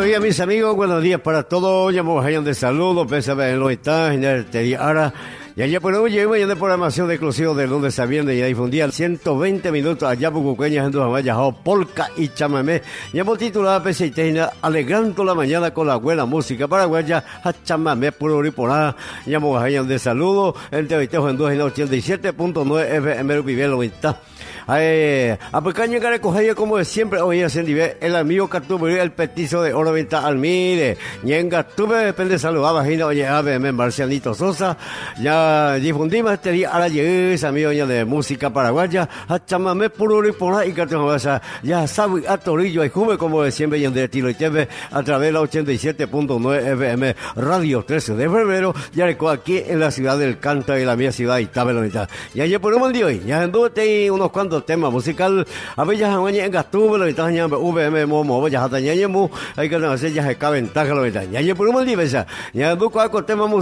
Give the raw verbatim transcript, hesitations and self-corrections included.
días, mis amigos, buenos días para todos. Llamamos a de saludos, pésame en los estados, en el Teriara. Y allá por hoy llegamos de programación de exclusivo de lunes a viernes y difundía ciento veinte minutos allá por Cuqueñas en Dujamaya, polka y chamamé. Y hemos titulado Peseiteina, alegrando la mañana con la buena música paraguaya, a chamamé puro y por nada. Llamamos a de saludos, el Teveitejo en ochenta y siete punto nueve F M Viviel Lovita. Eh, a pecaña que recoger como de siempre hoy en nivel el amigo Catubre, el petizo de Oro Venta Almire, Ñenga Tuve, depende saludaba Gina, oye, A B M Marcianito Sosa, ya difundimos este día a la llegada, amigo de música paraguaya, a chamamé puro y por ahí, ya sabe, a Torillo y Juve como de siempre y en de Tilo y Teve, a través de la ochenta y siete punto nueve F M Radio trece de febrero, ya recoge aquí en la ciudad del Canta y la mía ciudad y Tabelonita. Y ayer por el día hoy, ya anduve unos cuantos tema musical a ver ya mañana en gastuvo lo está ya V M momo ya hasta ya mu hay que hacer ya se caben taja lo está ya por un día ya ya busco algo tema musical